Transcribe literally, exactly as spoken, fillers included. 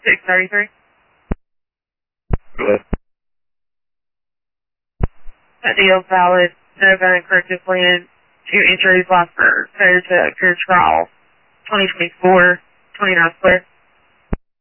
six thirty-three. Go ahead. That deal's valid. No gun purchase plan. Two entries last for code to clear trial. twenty twenty-four, twenty-nine Square.